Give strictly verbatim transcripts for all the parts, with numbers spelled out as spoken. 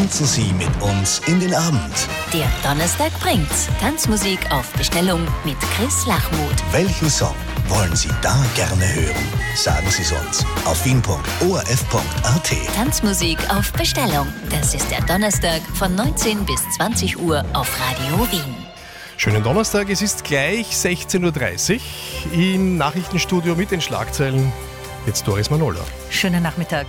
tanzen Sie mit uns in den Abend. Der Donnerstag bringt's. Tanzmusik auf Bestellung mit Chris Lachmuth. Welchen Song wollen Sie da gerne hören? Sagen Sie es uns auf wien punkt o r f punkt a t. Tanzmusik auf Bestellung. Das ist der Donnerstag von neunzehn bis zwanzig Uhr auf Radio Wien. Schönen Donnerstag, es ist gleich sechzehn Uhr dreißig. Im Nachrichtenstudio mit den Schlagzeilen jetzt Doris Manola. Schönen Nachmittag.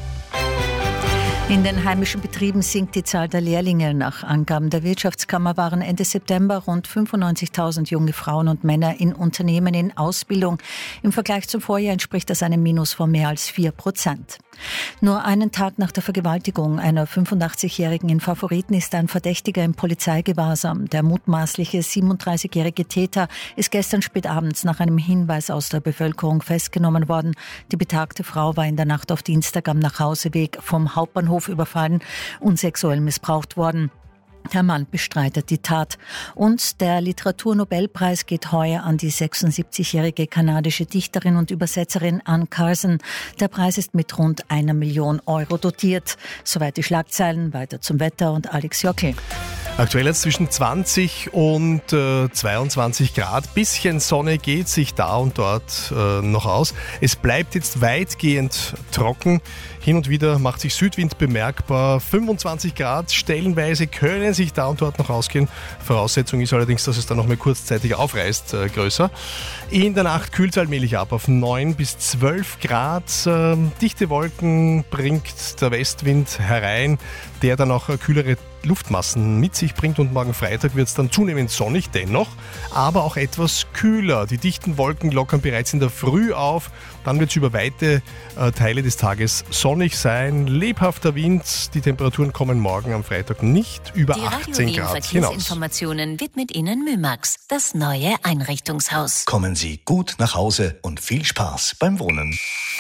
In den heimischen Betrieben sinkt die Zahl der Lehrlinge. Nach Angaben der Wirtschaftskammer waren Ende September rund fünfundneunzigtausend junge Frauen und Männer in Unternehmen in Ausbildung. Im Vergleich zum Vorjahr entspricht das einem Minus von mehr als vier Prozent. Nur einen Tag nach der Vergewaltigung einer fünfundachtzigjährigen in Favoriten ist ein Verdächtiger im Polizeigewahrsam. Der mutmaßliche siebenunddreißigjährige Täter ist gestern spät abends nach einem Hinweis aus der Bevölkerung festgenommen worden. Die betagte Frau war in der Nacht auf Dienstag am Nachhauseweg vom Hauptbahnhof überfallen und sexuell missbraucht worden. Der Mann bestreitet die Tat. Und der Literaturnobelpreis geht heuer an die sechsundsiebzigjährige kanadische Dichterin und Übersetzerin Anne Carson. Der Preis ist mit rund einer Million Euro dotiert. Soweit die Schlagzeilen. Weiter zum Wetter und Alex Jockel. Aktuell jetzt zwischen zwanzig und äh, zweiundzwanzig Grad. Bisschen Sonne geht sich da und dort äh, noch aus. Es bleibt jetzt weitgehend trocken. Hin und wieder macht sich Südwind bemerkbar. fünfundzwanzig Grad stellenweise können sich da und dort noch ausgehen. Voraussetzung ist allerdings, dass es dann noch mal kurzzeitig aufreißt, äh, größer. In der Nacht kühlt es allmählich ab auf neun bis zwölf Grad. Äh, dichte Wolken bringt der Westwind herein, der dann auch äh, kühlere Luftmassen mit sich bringt, und morgen Freitag wird es dann zunehmend sonnig dennoch, aber auch etwas kühler. Die dichten Wolken lockern bereits in der Früh auf, dann wird es über weite äh, Teile des Tages sonnig sein, lebhafter Wind, die Temperaturen kommen morgen am Freitag nicht über Die achtzehn Radio Grad Wien hinaus. Verkehrsinformationen widmet Ihnen Mymax, das neue Einrichtungshaus. Kommen Sie gut nach Hause und viel Spaß beim Wohnen.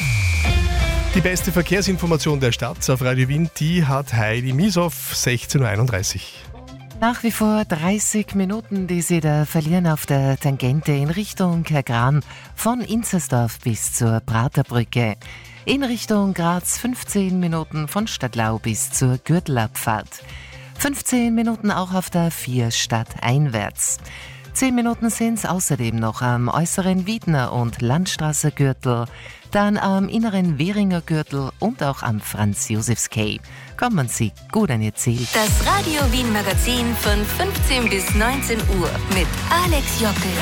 Die beste Verkehrsinformation der Stadt auf Radio Wien, die hat Heidi Miesow, sechzehn Uhr einunddreißig. Nach wie vor dreißig Minuten, die Sie da verlieren auf der Tangente in Richtung Kergran von Inzersdorf bis zur Praterbrücke. In Richtung Graz fünfzehn Minuten von Stadtlau bis zur Gürtelabfahrt. fünfzehn Minuten auch auf der vier stadteinwärts. Zehn Minuten sind es außerdem noch am äußeren Wiedner- und Landstraße-Gürtel, dann am inneren Währinger Gürtel und auch am Franz-Josefs-Quai. Kommen Sie gut an Ihr Ziel. Das Radio Wien Magazin von fünfzehn bis neunzehn Uhr mit Alex Jockel